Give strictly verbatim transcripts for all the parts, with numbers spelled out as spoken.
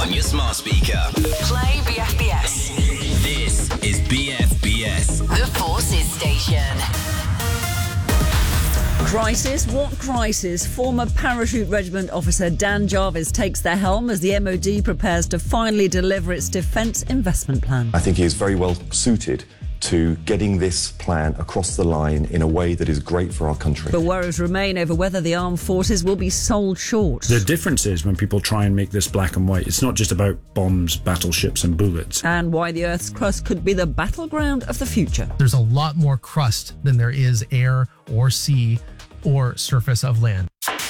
on your smart speaker. Play B F B S. This is B F B S. The Forces Station. Crisis? What crisis? Former Parachute Regiment officer Dan Jarvis takes the helm as the M O D prepares to finally deliver its defence investment plan. I think he is very well suited to getting this plan across the line in a way that is great for our country. But worries remain over whether the armed forces will be sold short. The difference is when people try and make this black and white, it's not just about bombs, battleships and bullets. And why the Earth's crust could be the battleground of the future. There's a lot more crust than there is air or sea or surface of land.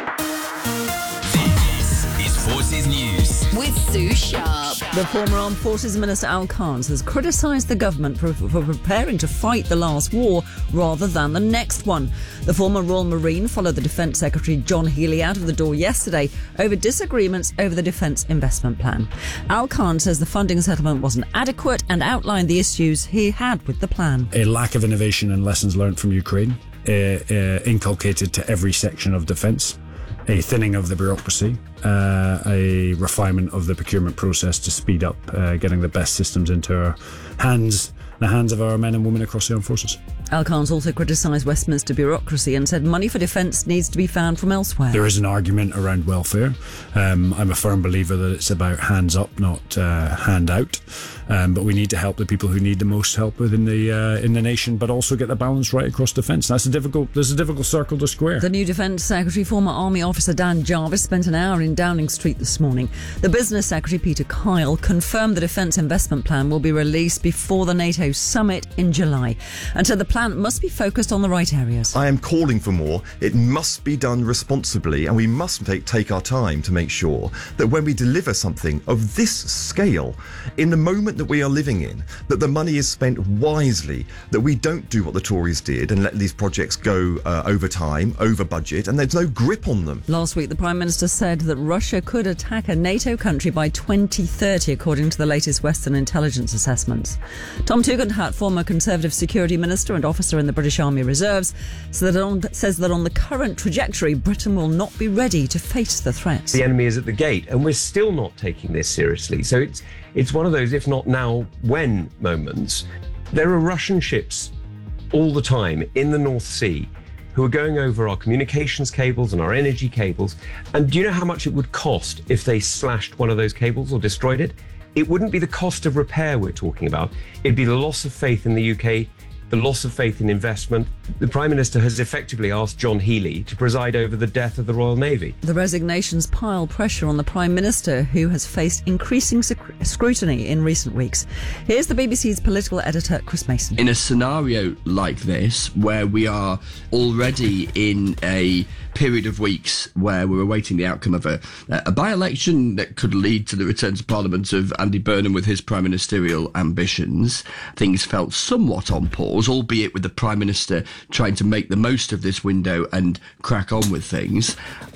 This is Forces News with Sue Sharp. The former Armed Forces Minister Al Khans has criticised the government for, for preparing to fight the last war rather than the next one. The former Royal Marine followed the Defence Secretary John Healey out of the door yesterday over disagreements over the Defence Investment Plan. Al Khan says the funding settlement wasn't adequate and outlined the issues he had with the plan. A lack of innovation and lessons learned from Ukraine, uh, uh, inculcated to every section of defence. A thinning of the bureaucracy, uh, a refinement of the procurement process to speed up uh, getting the best systems into our hands, the hands of our men and women across the armed forces. Al Khan's also criticised Westminster bureaucracy and said money for defence needs to be found from elsewhere. There is an argument around welfare. Um, I'm a firm believer that it's about hands up, not uh, hand out. Um, but we need to help the people who need the most help within the uh, in the nation, but also get the balance right across defence. That's a difficult. There's a difficult circle to square. The new Defence Secretary, former Army officer Dan Jarvis, spent an hour in Downing Street this morning. The Business Secretary, Peter Kyle, confirmed the Defence Investment Plan will be released before the NATO summit in July, and said the plan must be focused on the right areas. I am calling for more. It must be done responsibly, and we must take, take our time to make sure that when we deliver something of this scale, in the moment that we are living in, that the money is spent wisely, that we don't do what the Tories did and let these projects go uh, over time, over budget, and there's no grip on them. Last week, the Prime Minister said that Russia could attack a NATO country by twenty thirty, according to the latest Western intelligence assessments. Tom Tugendhat, former Conservative Security Minister and officer in the British Army Reserves, says that on, says that on the current trajectory, Britain will not be ready to face the threats. The enemy is at the gate, and we're still not taking this seriously. So it's it's one of those, if not now, when moments. There are Russian ships all the time in the North Sea who are going over our communications cables and our energy cables. And do you know how much it would cost if they slashed one of those cables or destroyed it? It wouldn't be the cost of repair we're talking about. It'd be the loss of faith in the U K, the loss of faith in investment. The Prime Minister has effectively asked John Healey to preside over the death of the Royal Navy. The resignations pile pressure on the Prime Minister, who has faced increasing sc- scrutiny in recent weeks. Here's the B B C's political editor, Chris Mason. In a scenario like this, where we are already in a period of weeks where we're awaiting the outcome of a, a by-election that could lead to the return to Parliament of Andy Burnham with his prime ministerial ambitions, things felt somewhat on pause, albeit with the Prime Minister trying to make the most of this window and crack on with things.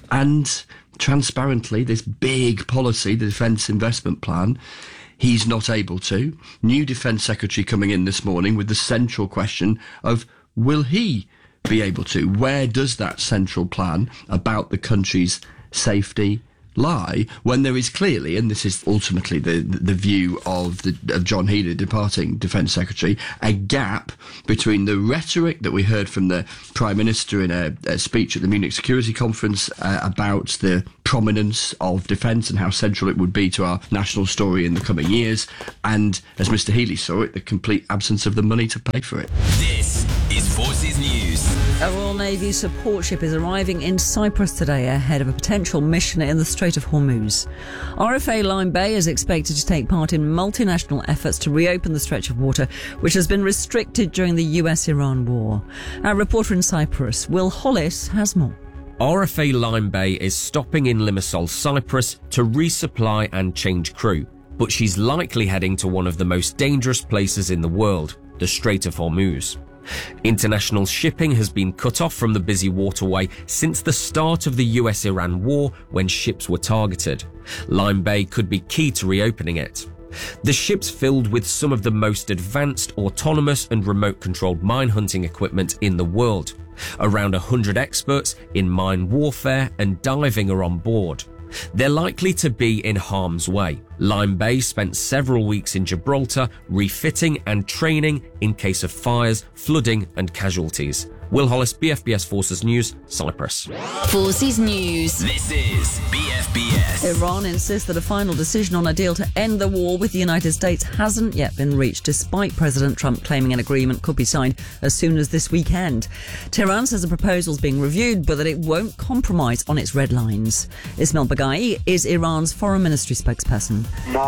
And transparently, this big policy, the Defence Investment Plan, he's not able to. New Defence Secretary coming in this morning with the central question of, will he be able to? Where does that central plan about the country's safety lie, when there is clearly, and this is ultimately the the view of the of John Healey, departing Defence Secretary, a gap between the rhetoric that we heard from the Prime Minister in a, a speech at the Munich Security Conference uh, about the prominence of defence and how central it would be to our national story in the coming years, and, as Mr Healey saw it, the complete absence of the money to pay for it. This is Forces News. A Royal Navy support ship is arriving in Cyprus today ahead of a potential mission in the Strait of Hormuz. R F A Lyme Bay is expected to take part in multinational efforts to reopen the stretch of water, which has been restricted during the U S Iran war. Our reporter in Cyprus, Will Hollis, has more. R F A Lyme Bay is stopping in Limassol, Cyprus to resupply and change crew, but she's likely heading to one of the most dangerous places in the world, the Strait of Hormuz. International shipping has been cut off from the busy waterway since the start of the U S Iran war, when ships were targeted. Lyme Bay could be key to reopening it. The ship's filled with some of the most advanced autonomous and remote-controlled mine hunting equipment in the world. Around one hundred experts in mine warfare and diving are on board. They're likely to be in harm's way. Lyme Bay spent several weeks in Gibraltar refitting and training in case of fires, flooding and casualties. Will Hollis, B F B S Forces News, Cyprus. Forces News. This is B F B S. Iran insists that a final decision on a deal to end the war with the United States hasn't yet been reached, despite President Trump claiming an agreement could be signed as soon as this weekend. Tehran says the proposal's being reviewed, but that it won't compromise on its red lines. Ismail Baghai is Iran's foreign ministry spokesperson.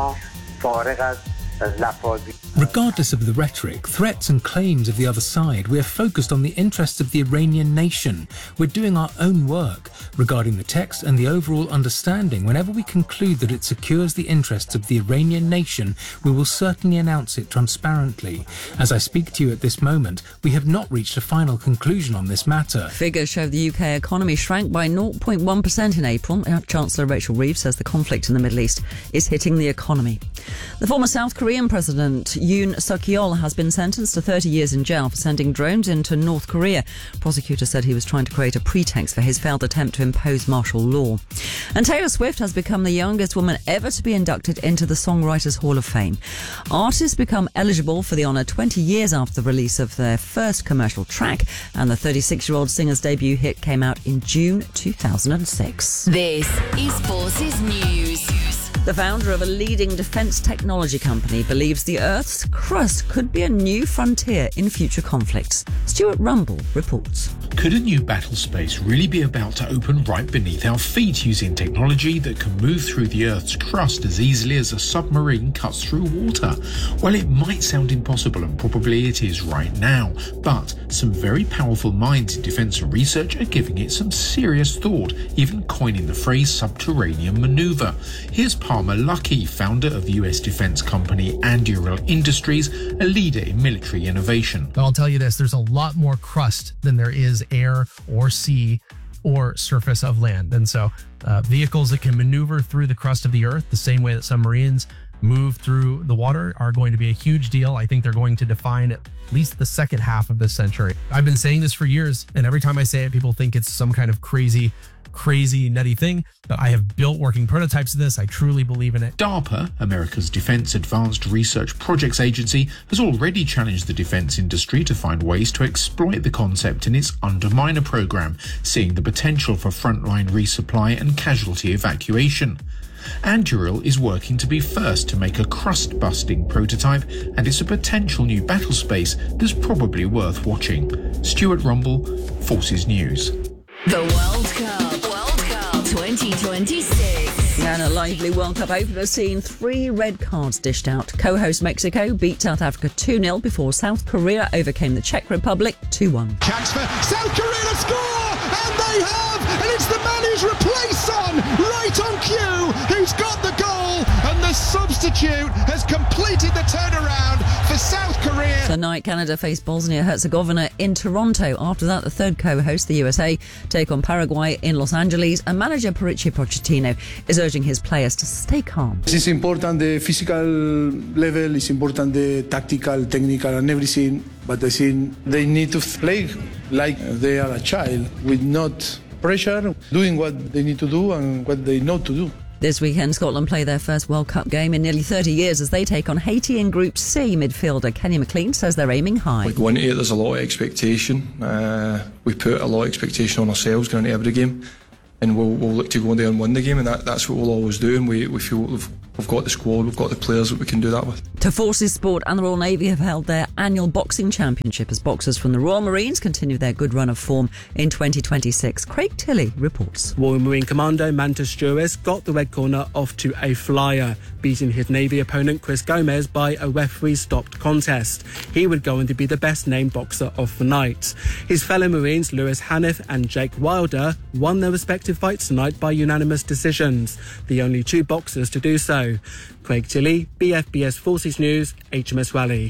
Regardless of the rhetoric, threats and claims of the other side, we are focused on the interests of the Iranian nation. We're doing our own work regarding the text and the overall understanding. Whenever we conclude that it secures the interests of the Iranian nation, we will certainly announce it transparently. As I speak to you at this moment, we have not reached a final conclusion on this matter. Figures show the U K economy shrank by zero point one percent in April. Chancellor Rachel Reeves says the conflict in the Middle East is hitting the economy. The former South Korean President Yoon Suk-yeol has been sentenced to thirty years in jail for sending drones into North Korea. Prosecutors said he was trying to create a pretext for his failed attempt to impose martial law. And Taylor Swift has become the youngest woman ever to be inducted into the Songwriters Hall of Fame. Artists become eligible for the honour twenty years after the release of their first commercial track, and the thirty-six-year-old singer's debut hit came out in June two thousand six. This is Forces News. The founder of a leading defence technology company believes the Earth's crust could be a new frontier in future conflicts. Stuart Rumble reports. Could a new battle space really be about to open right beneath our feet using technology that can move through the Earth's crust as easily as a submarine cuts through water? Well, it might sound impossible, and probably it is right now, but some very powerful minds in defence and research are giving it some serious thought, even coining the phrase subterranean manoeuvre. Here's Palmer Luckey, founder of U S defence company Anduril Industries, a leader in military innovation. But I'll tell you this, there's a lot more crust than there is air or sea or surface of land. And so uh, vehicles that can maneuver through the crust of the Earth the same way that submarines move through the water are going to be a huge deal. I think they're going to define at least the second half of this century. I've been saying this for years, and every time I say it, people think it's some kind of crazy crazy nutty thing, but I have built working prototypes of this. I truly believe in it. DARPA, America's Defense Advanced Research Projects Agency, has already challenged the defense industry to find ways to exploit the concept in its Underminer program, seeing the potential for frontline resupply and casualty evacuation. Anduril is working to be first to make a crust-busting prototype, and it's a potential new battle space that's probably worth watching. Stuart Rumble, Forces News. The World Cup. World Cup twenty twenty-six. And a lively World Cup opener seen three red cards dished out. Co-host Mexico beat South Africa two nil before South Korea overcame the Czech Republic two one. Chance for South Korea to score! And they have! And it's the man who's replaced Son right on cue who's got the goal, and the substitute has completed the turnaround for South Korea. Tonight, Canada face Bosnia-Herzegovina in Toronto. After that, the third co-host, the U S A, take on Paraguay in Los Angeles, and manager Mauricio Pochettino is urging his players to stay calm. It's important the physical level, it's important the tactical, technical and everything, but I think they need to play like they are a child, with not pressure, doing what they need to do and what they know to do. This weekend, Scotland play their first World Cup game in nearly thirty years as they take on Haiti in Group C. Midfielder Kenny McLean says they're aiming high. Like going into it, there's a lot of expectation. Uh, we put a lot of expectation on ourselves going into every game, and we'll, we'll look to go in there and win the game, and that, that's what we'll always do. And we, we feel we've, we've got the squad, we've got the players that we can do that with. To Forces Sport and the Royal Navy have held their annual boxing championship as boxers from the Royal Marines continue their good run of form in twenty twenty-six. Craig Tilley reports. Royal Marine Commando Mantis Juris got the red corner off to a flyer, beating his Navy opponent Chris Gomez by a referee-stopped contest. He would go on to be the best-named boxer of the night. His fellow Marines Lewis Haniff and Jake Wilder won their respective fights tonight by unanimous decisions, the only two boxers to do so. Craig Tilley, B F B S Forces News, H M S Raleigh.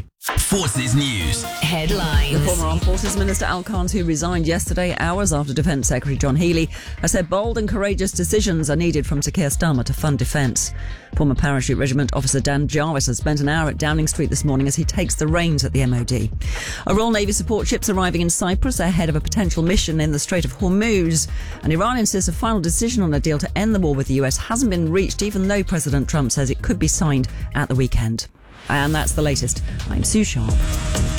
Forces News. Headlines. The former Armed Forces Minister Al Khans, who resigned yesterday, hours after Defence Secretary John Healey, has said bold and courageous decisions are needed from Sir Keir Starmer to fund defence. Former Parachute Regiment officer Dan Jarvis has spent an hour at Downing Street this morning as he takes the reins at the M O D. A Royal Navy support ship's arriving in Cyprus ahead of a potential mission in the Strait of Hormuz. And Iran insists a final decision on a deal to end the war with the U S hasn't been reached, even though President Trump says it could be signed at the weekend. And that's the latest. I'm Sue Sharp.